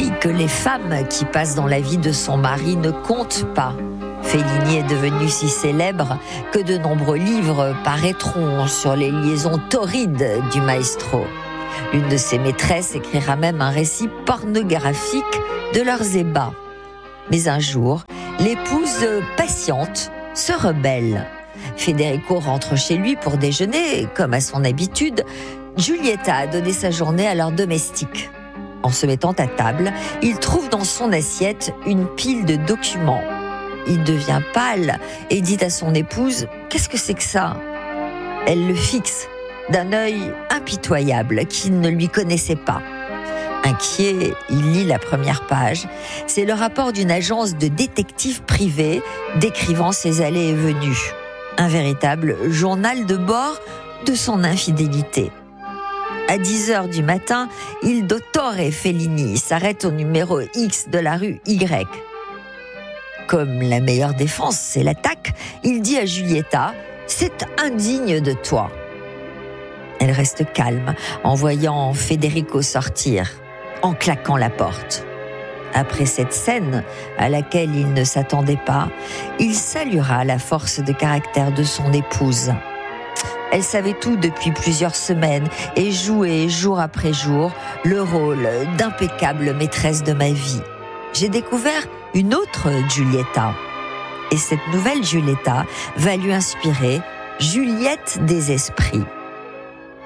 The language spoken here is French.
compris que les femmes qui passent dans la vie de son mari ne comptent pas. Fellini est devenu si célèbre que de nombreux livres paraîtront sur les liaisons torrides du maestro. L'une de ses maîtresses écrira même un récit pornographique de leurs ébats. Mais un jour, l'épouse patiente se rebelle. Federico rentre chez lui pour déjeuner, comme à son habitude. Giulietta a donné sa journée à leur domestique. En se mettant à table, il trouve dans son assiette une pile de documents. Il devient pâle et dit à son épouse « Qu'est-ce que c'est que ça ?» Elle le fixe d'un œil impitoyable qu'il ne lui connaissait pas. Inquiet, il lit la première page. C'est le rapport d'une agence de détectives privés décrivant ses allées et venues. Un véritable journal de bord de son infidélité. À 10h du matin, il Dottore Fellini s'arrête au numéro X de la rue Y. Comme la meilleure défense, c'est l'attaque, il dit à Giulietta « C'est indigne de toi ». Elle reste calme en voyant Federico sortir, en claquant la porte. Après cette scène, à laquelle il ne s'attendait pas, il saluera la force de caractère de son épouse. Elle savait tout depuis plusieurs semaines et jouait jour après jour le rôle d'impeccable maîtresse de ma vie. J'ai découvert une autre Giulietta. Et cette nouvelle Giulietta va lui inspirer Juliette des esprits.